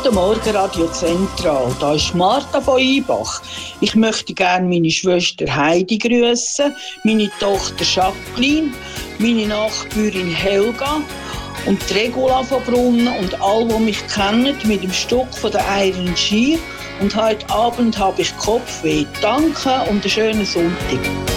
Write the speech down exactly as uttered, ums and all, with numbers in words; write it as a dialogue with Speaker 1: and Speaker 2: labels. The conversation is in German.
Speaker 1: Guten Morgen, Radio Zentral. Da ist Martha von Einbach. Ich möchte gerne meine Schwester Heidi grüßen, meine Tochter Jacqueline, meine Nachbarin Helga und die Regula von Brunnen und alle, die mich kennen, mit dem Stück von der Iron Shear. Und heute Abend habe ich Kopfweh. Danke und einen schönen Sonntag.